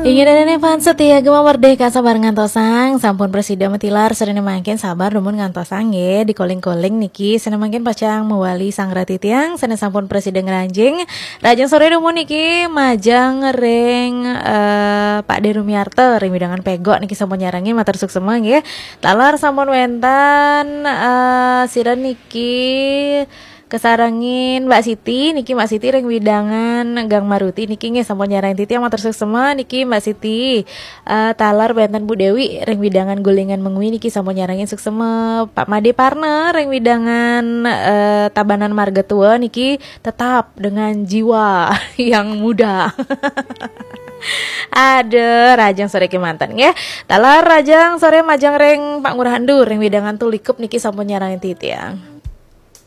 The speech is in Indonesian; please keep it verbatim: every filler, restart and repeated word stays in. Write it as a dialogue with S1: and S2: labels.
S1: Ingin dene pan setia gema merdeka sabar ngantosang sampun presiden metilar serene mangkin sabar rumun ngantosang ye di koling-koling niki sene mangkin pacang mewali sang rati tiang sene sampun presiden ngeranjing rajang sore rumun niki majang ring uh, Pak De Rumiarto ring widangan pegok niki sampun nyarangin matur suksema nggih talar sampun wentan uh, siran niki kesarangin Mbak Siti niki Mbak Siti ring widangan Gang Maruti niki nggih sampun nyarang titi yang matur suksema niki Mbak Siti uh, talar benten Bu Dewi ring widangan gulingan mengwi niki sampun nyarangin suksema Pak Made Partner ring widangan uh, Tabanan Marga Tua niki tetap dengan jiwa yang muda. Ada rajang sore ke mantan ya talar rajang sore majang ring Pak Ngurah Handur ring widangan tulikup niki sampun nyarangin titi yang